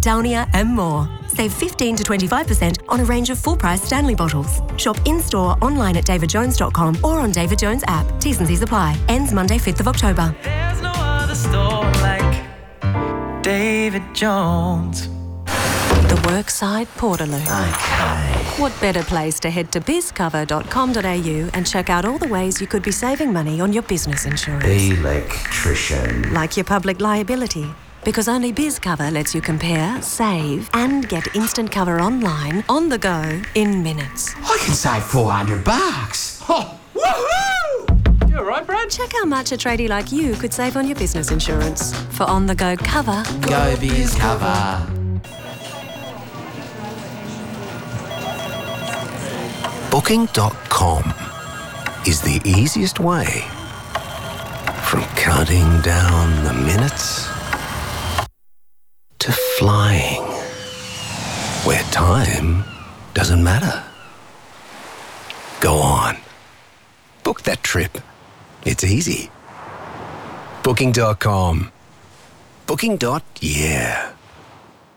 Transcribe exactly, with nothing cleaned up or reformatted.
Downier and more. Save fifteen to twenty-five percent on a range of full-price Stanley bottles. Shop in-store, online at david jones dot com or on David Jones app. T's and C's apply. Ends Monday, fifth of October. There's no other store like David Jones. The Workside Portaloo. Okay. What better place to head to biz cover dot com dot a u and check out all the ways you could be saving money on your business insurance. Electrician. Like your public liability. Because only BizCover lets you compare, save, and get instant cover online, on the go, in minutes. I can save four hundred bucks. Oh, woohoo! You all right, Brad? Check how much a tradie like you could save on your business insurance. For on-the-go cover, Go BizCover. Booking dot com is the easiest way from counting down the minutes to flying, where time doesn't matter. Go on. Book that trip. It's easy. Booking dot com. Booking. Yeah.